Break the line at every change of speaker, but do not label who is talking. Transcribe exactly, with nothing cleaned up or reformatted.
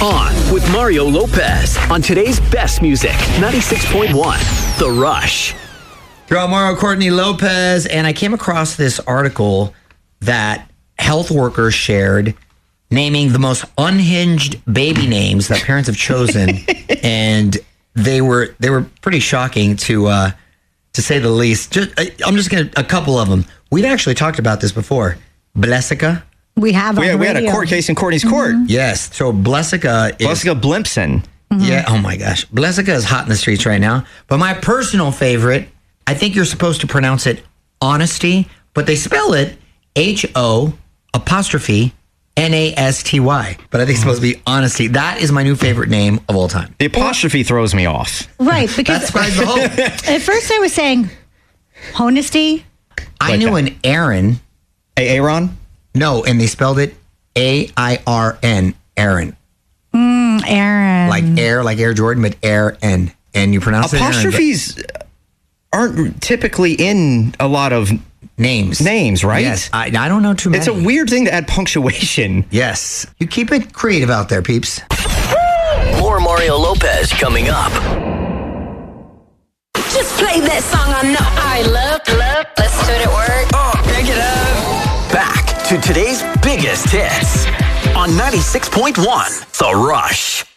On with Mario Lopez on today's best music, ninety-six point one, The Rush.
You're Mario Courtney Lopez, and I came across this article that health workers shared naming the most unhinged baby names that parents have chosen, and they were they were pretty shocking to uh, to say the least. Just, I'm just gonna a couple of them. We've actually talked about this before. Blessica.
We have.
We, had, we had a court case in Courtney's mm-hmm. court.
Yes. So Blessica is
Blessica Blimpson.
Mm-hmm. Yeah. Oh my gosh. Blessica is hot in the streets right now. But my personal favorite, I think you're supposed to pronounce it honesty, but they spell it H O apostrophe N A S T Y. But I think it's supposed to be honesty. That is my new favorite name of all time.
The apostrophe throws me off.
Right. Because
That's probably the whole.
At first I was saying honesty.
I
Like
knew
that.
an Aaron.
A Aaron?
No, and they spelled it A I R N, Aaron.
Mm, Aaron.
Like air, like Air Jordan, but Aaron. And you pronounce it Aaron.
Apostrophes aren't typically in a lot of
Names.
names, right?
Yes. I, I don't know too many.
It's a weird thing to add punctuation.
Yes. You keep it creative out there, peeps.
More Mario Lopez coming up.
Just play that song I know. I love, love, listen to it at work.
Oh, pick it up. Back to today's biggest hits on ninety-six point one, The Rush.